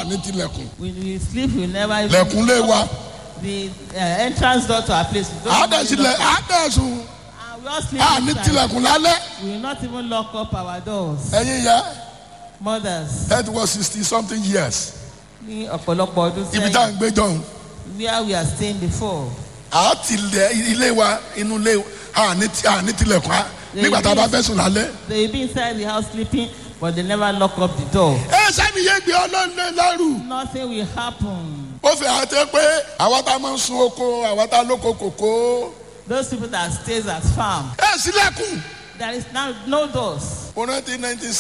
ní tilẹ̀kùn. When we sleep, we never even Lẹ̀kùn lé wa. the entrance door to our place. We Àdẹ̀sùn. we all sleep Ní inside. tilẹ̀kùn lálẹ́. We will not even lock up our doors. Ẹ̀yin yẹ. Mothers, That was 60-something years. ní ọ̀pọ̀lọpọ̀ ọdún Ibi tá à sẹ́yìn, ń gbé jọ̀hún. where we are staying before. Tilẹ̀ ilé wa inú ilé ní tilẹ̀kùn. Nígbà tá a bá fẹ́ sùn lálẹ́. They will be inside the house sleeping, but they never lock up the door. Sẹ́ni yé gbé ọlọ́run lọ́rù. Nothing will happen. Ó fi àtẹ pé àwa tá a máa ń sun oko, àwa tá a lóko kòkó. Those people that stays at farm, Sílẹ̀kùn. there is now no doors. Mo rántí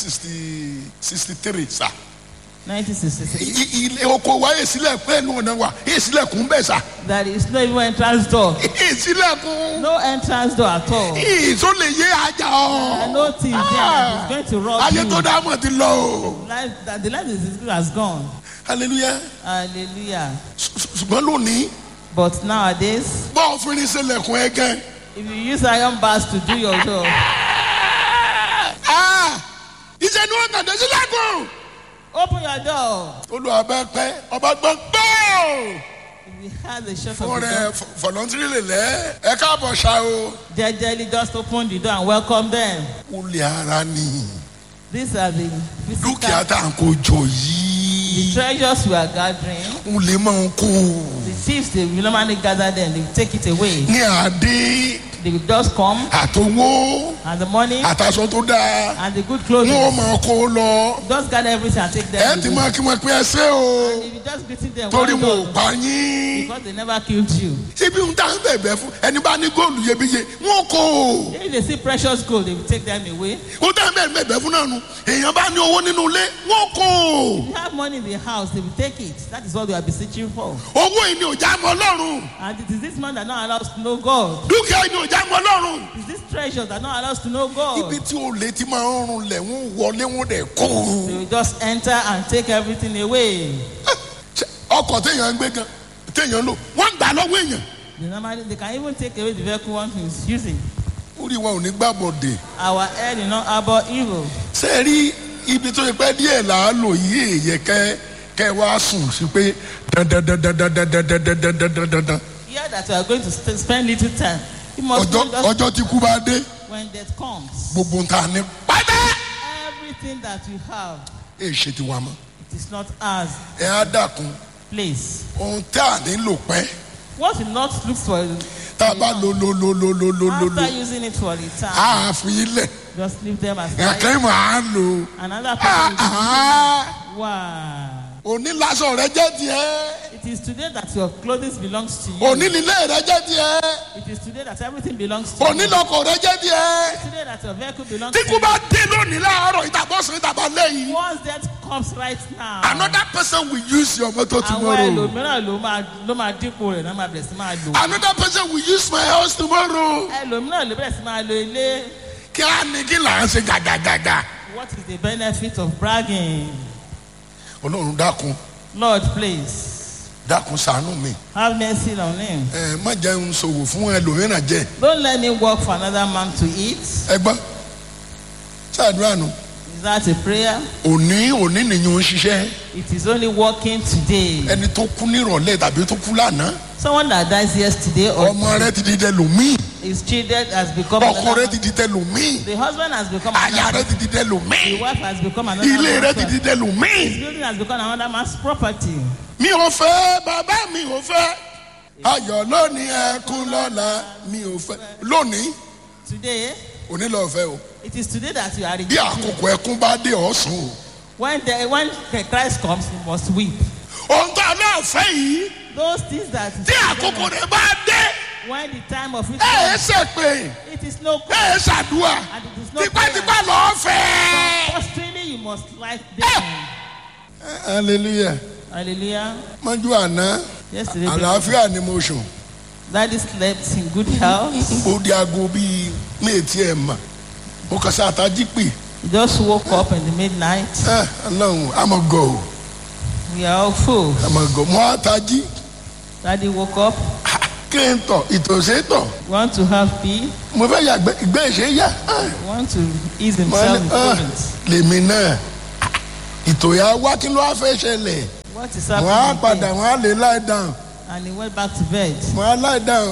1963 sá. 1966. Ilé oko wa sílẹ̀kùn ẹnu ọ̀nà wa sílẹ̀kùn bẹ́ẹ̀ sá. There is no even entrance door. Sílẹ̀kùn. No entrance door at all. Tó lè yé ajá ọ̀. And no thing there that is going to rob Ayé you. tó dá mọ̀ ti lọ o. The life is has gone. Hallelujah. Hallelujah. Ṣùgbọ́n lónìí. But nowadays, Bọ́ọ̀ fún ní sílẹ̀kùn ẹ gan. if you use iron bars to do your job, Iṣẹ́ ni wọ́n kàn dé sílẹ̀kùn. open your door. Olúwa bẹ́ẹ̀ pẹ́ ọba gbọ́n gbọ́ọ̀. If you have the shut of Fún the rẹ̀ door, fọlọ́ntìrì lè lẹ́. Ẹ káàbọ̀ ṣá o. gently just open the door and welcome them. Olè ara ni. These are the Dúkìá physical, tá à ń kó jọ the yìí. treasures we are gathering. Olè máa ń kó. The thieves, they will normally gather them, they will take it away. Ní àdé They will just come, àtowó and the money àtàṣọ tó dáa. and the good clothing, Wọ́n máa kó lọ. just gather everything and take Ẹ them. ti away. máa kí wọn pé ẹ ṣé o. And if you just greeting them, Torí well mo ò done, pa yín. because they never killed you. Síbi ń tà ń bẹ̀bẹ̀ fún ẹni bá ní góòlù iyebíye wọ́n kó o. If they see precious gold, they will take them away. Ó tà ń bẹ̀bẹ̀ fún náà nu. Èèyàn bá ní owó nínú ilé wọ́n kó o. If you have money in the house, they will take it. That is what we are beseeching for. Owó yìí ni ò já mọ́ Ọlọ́run. And it is this man that not allows us to know God. Dúkìá yìí ni ò já mọ́ Ọlọ́run. It is this treasure that not allows us to know God. Ibi tí olè ti máa ń rún lẹ̀ wọ́n wọlé wọ́n dẹ̀ kó o. They will just enter and take everything away. Ọkọ̀ téèyàn ń gbé gan téèyàn ń lò wọ́n ń gbà lọ́wọ́ èèyàn. They can even take away the vehicle one is using. Orí wọn ò ní gbàbọ̀dè. Our head is not about evil. Ṣé ẹ rí ibi tó yẹ pé díẹ̀ là á lò yí èyẹ kẹ́ wá sùn sí pé dandan. Here that we are going to spend little time. You must know just Ọjọ́ tí kú bá dé when death comes. gbogbo ń ta ní pátá. Everything that we have, Ṣe ti wà mọ́. it is not ours. Ẹ á dàkún Place. ohun tá à ní lò pẹ́. What we not look for, Tá a bá lo after using it for the time, a fi ilẹ̀. just leave them aside. Ẹ̀kẹ́ mọ̀ á lò. Another person will wow. Òní lásán rẹ jẹ́ tiẹ̀. It is today that your clothing belongs to you. Òní nílé rẹ jẹ́ tiẹ̀. It is today that everything belongs to Òní you. lọkọ̀ rẹ jẹ́ tiẹ̀. Today that your vehicle belongs Tí to kú you. bá dé lónìí láàárọ̀ ìtàbọ̀sán ìtàbọ̀ lẹ́yìn. Once death comes right now, Another person will use your motor àwọn tomorrow. ẹlòmíràn ló máa dípò rẹ̀ náà máa bẹ̀rẹ̀ sí máa lò. Another person will use my house tomorrow. Ẹlòmíràn ló bẹ̀rẹ̀ sí máa lo ilé. Kí á ní kí là ń ṣe gàgàgàgà. What is the benefit of bragging? Ọlọ́run dákun Lord, please dákun ṣàánú mi. have mercy on him. Má jẹun ṣòwò fún ẹlòmíràn jẹ. Don't let me work for another man to eat. Ẹ gbọ́ ṣàdúrà nù. Is that a prayer? Òní nìyẹn ń ṣiṣẹ́. It is only working today. Ẹni tó kú nírọ̀lẹ́ tàbí tó kú lánàá. Someone that dies yesterday or Ọmọ rẹ ti di tẹlòmíì. his children has become Ọkọ another rẹ man. ti di tẹlòmíì. The husband has become Aya another rẹ man. ti di tẹlòmíì. The wife has become another Ilé rẹ man's ti di property. His tẹlòmíì. building has become another man's property. Mi ò fẹ́ bàbá mi ò fẹ́. Ayọ̀ lónìí ẹkún lọ́la mi ò fẹ́. Lónìí Today, òní lọ́ọ́ fẹ́ o. it is today that you are Bí rejoicing. àkókò ẹkún bá dé ọ̀sùn o. When Christ comes, you must weep. Ohun tó náà fẹ́ yìí. Those things that Tí àkókò rẹ̀ bá dé. when the time of it Ẹ ẹ comes, ṣe pé it is no ẹ ẹ ṣàdúrà. and it is no Tipátipá lọ́ọ́ fẹ́. Firstly, you must like them. Hallelujah. Hallelujah. Mọ́jú àná Yesterday, àlàáfíà ni mo sùn. Daddy slept in good health. Ó di aago bíi méjì ẹ̀ mà. Mo kàn sí àtàjí pè. He just woke up in the midnight. Ọlọ́run àmọ̀gọ̀ o. We are all full. Àmọ̀gọ̀ mọ́ àtàjí. Daddy woke up. Kí n tọ̀ ìtòsí tọ̀. Want to have pee. Mo fẹ́ yàgbẹ́ ìgbẹ́ ìṣe yá. Want to ease himself with feelings. Lèmi náà. Ìtòyà wá kí ló wá fẹ́ ṣẹlẹ̀. What is wọ́n á happening padà again? wọ́n á lè lie down. And he went back to bed. Wọ́n á lie down.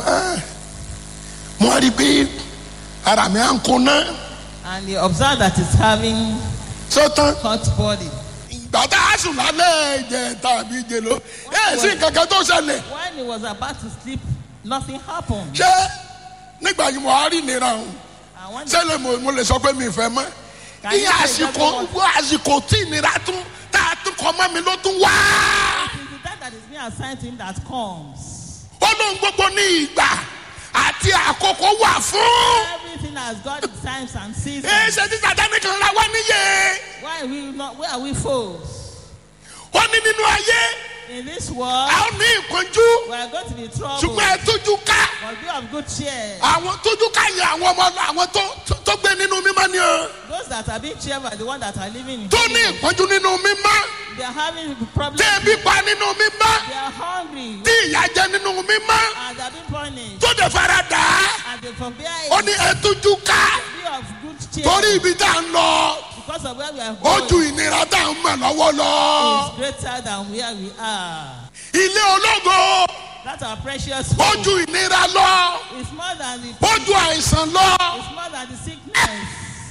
Mo rí i pé ara mi à ń kóná. And he observed that he's having Sọ́tàn. hot body. Ìgbà tá a sùn lálẹ́ ìjẹ tàbí ìjẹ ló. Sí kankan tó ṣẹlẹ̀. When he was about to sleep, nothing happened. Ṣé nígbà yìí mo á rí ìnira o? And when Ṣé mo lè sọ pé mi ì fẹ́ mọ́? Iye àsìkò tí ìnira tún tá a tún kọ́ mọ́ mi ló tún wá. it is the time that is being assigned to him that comes. Ó lóun gbogbo ní ìgbà àti àkókò wà fún. Everything has got its times and seasons. Ṣé tí Sátánì kan ra wá níyè? Where are we fools? Ó ní nínú ayé In this world, a ó ní ìpọ́njú we are going to be troubled. ṣùgbọ́n ẹ tójú ká. But be of good cheer. Àwọn tójú ká yẹ àwọn ọmọ àwọn tó gbé nínú mímọ́ ni o. Those that are being cheerful are the ones that are living in Tó ní heaven. ìpọ́njú nínú mímọ́. They are having problems. Tí ebi pa nínú mímọ́. They are hungry. Tí ìyà jẹ nínú mímọ́. And they are being punished. Tó dẹ̀ fara dà á. And they forbear Ó it. ní ẹ tójú ká. Be of good cheer. Torí ibi tá à ń lọ. Because of where we are Ó going ju ìnira tá à ń mọ̀ lọ́wọ́ lọ. is greater than where we are. Ilé ológo. That's our precious Ó hope. ju ìnira lọ. It's more than the Ó ju àìsàn lọ. it's more than the sickness.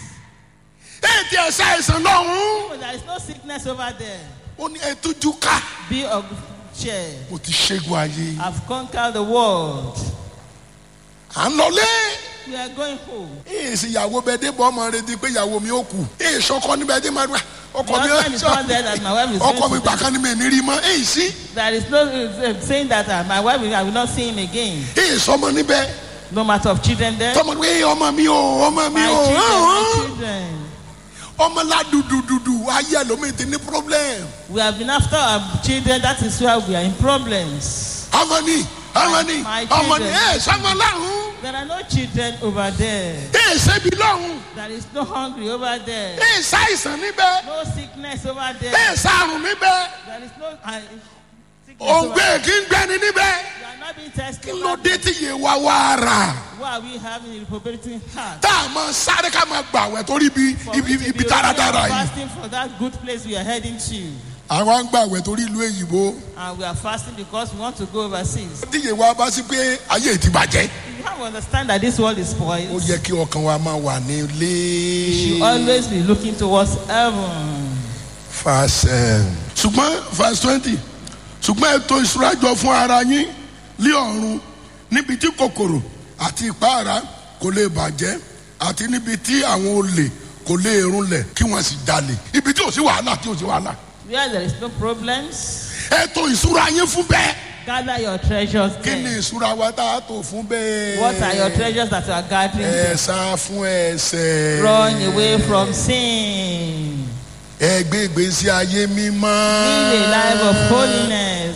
Èdè ẹ̀sẹ̀ àìsàn lọ́hùn. But there is no sickness over there. Ó ní ẹ tójú ká. Be of good cheer. Mo ti ṣẹ́gun ayé. I've conquered the world. À ń lọlé. We are going home. Èsì ìyàwó bẹ dé bọ́ ọmọ rẹ di pé ìyàwó mi ó kù. Èsì ọkọ níbẹ̀ dé máa dùn. The husband is not there that my wife is ọkọ mi going to. gbà kan ní mi ní rí mọ́. Èsì. There is no saying that my wife I will not see him again. Èsì ọmọ níbẹ̀. No matter of children there. Tọmọ ní ọmọ mi o ọmọ mi My o. children, my children. Ọmọ la dùdùdùdù ayé ẹlòmíì ti ní problem. We have been after our children. That is why we are in problems. Ọmọ ni ọmọ ni My ọmọ ni children. sọmọ láhùn. There are no children over there. Èsì bí lọ́hùn. There is no hungry over there. Èsì àìsàn níbẹ̀. No sickness over there. Èsì àrùn níbẹ̀. There is no sickness over there. Òǹgbẹ kí ń gbẹni níbẹ̀. You are not being tested. Kí ló dé tí yé wa wá rà? Why are we having a reprobating heart? Tá a máa sáré ká máa gbàwẹ̀ torí For we to be ibi dáradára yìí. fasting for that good place we are heading to. Àwọn ń gbàwẹ̀ torí ìlú èyìnbó. And we are fasting because we want to go overseas. Tí yé wa bá sí pé ayé ti bàjẹ́. If you have to understand that this world is Ó spoiled, yẹ kí ọkàn wa máa wà ní you should ilé. always be looking towards heaven. Ṣùgbọ́n verse 20. Ṣùgbọ́n ètò ìṣúra jọ fún ara yín lé ọ̀run níbi tí kòkòrò àti ìpáàrà kò lè bàjẹ́ àti níbi tí àwọn olè kò lè runlẹ̀ kí wọ́n sì jalè. Ibi tí ò sí wàhálà tí ò sí wàhálà. Where there is no problems, Ètò ìṣúra yín fún bẹ́ẹ̀. gather your treasures Kí ni there. ìṣúra wa tá a tò fún bẹ́ẹ̀? What are your treasures that you are gathering? Ẹ sá fún ẹ̀ṣẹ̀. Run away from sin. Ẹ gbé ìgbésí ayé mímọ́. Live a life of holiness.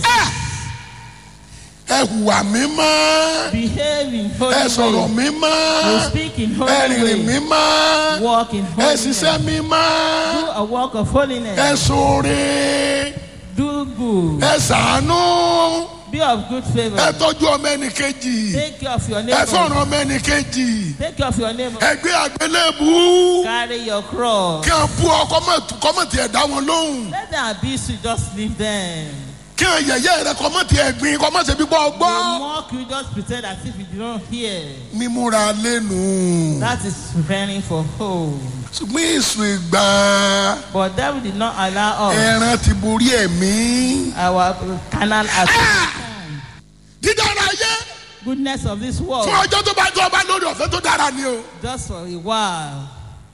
Ẹ hùwà mímọ́. Behave in Ẹ holy sọ̀rọ̀ way. mímọ́. You speak in Ẹ holy rìnrìn way. mímọ́. Walk in Ẹ holiness. ṣiṣẹ́ mímọ́. Do a work of holiness. Ẹ ṣoore. Do good. Ẹ ṣàánú. Be of good favor. Ẹ tọ́jú ọmọ ẹnì kejì. Take care of your Ẹ neighbor. fọ̀rọ̀ ọmọ ẹnì kejì. Take care of your neighbor. Ẹ gbé àgbélébùú. Carry your cross. Kí wọ́n bú ọ kọ́mọ̀tì ẹ̀ dá wọn lóhùn. Let them abuse you, just leave them. Kí wọ́n yẹ̀yẹ́ rẹ kọ́mọ̀tì ẹ̀ gbin kọ́mọ̀tì bí gbọ́ They gbọ́. mock you, just pretend as if you don't hear. Mímúra lẹ́nu. That is preparing for home. Ṣùgbọ́n èso ìgbà But devil did not allow us. ẹran ti borí ẹ̀mí. Our canal has become Dídára ayé goodness of this world fún ọjọ́ tó bá tó ọba lórí ọ̀fẹ́ tó dára ni o. just for a while.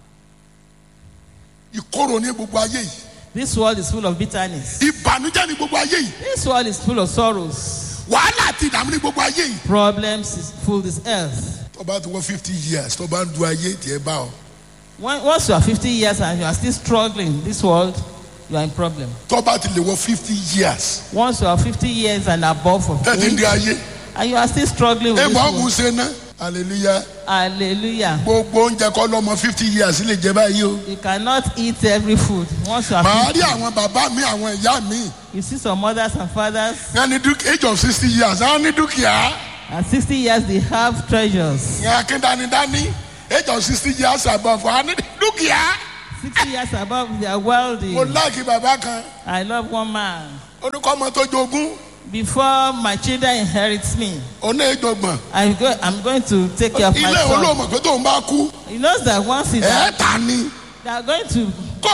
Ìkorò ní gbogbo ayé yìí. This world is full of bitterness. Ìbànújẹ́ ní gbogbo ayé yìí. This world is full of sorrows. Wàhálà àti ìdààmú ní gbogbo ayé yìí. Problems is full this earth. Tó bá ti wọ 50 years tó bá ń du ayé tiẹ̀ bá ọ. Once you are 50 years and you are still struggling in this world, you are in problem. Tó bá ti lè wọ 50 years. Once you are 50 years and above of Tẹ́tí ń di age, ayé. and you are still struggling with Ẹ this mọ̀ ọ́n world. ṣe ná. Hallelujah. Hallelujah. Gbogbo oúnjẹ kọ́ lọ́mọ 50 years lè jẹ báyìí o. You cannot eat every food. Once you are Màá 50, rí àwọn bàbá mi àwọn ìyá mi. you see some mothers and fathers Wọ́n ní age of 60 years. Wọ́n ní dúkìá. at 60 years they have treasures. Ní akíndánidání. Age of 60 years above. Wọ́n ní dúkìá. 60 years above they are wealthy. Mo láàkì bàbá kan. I love one man. orúkọ ọmọ tó jogún Before my children inherit me, ọ̀nà ìjọgbọ̀n. I'm going to take care of my ilé son. olóòmọ̀ pé tóun bá kú He knows that once he's ẹ̀ ta ni. they are going to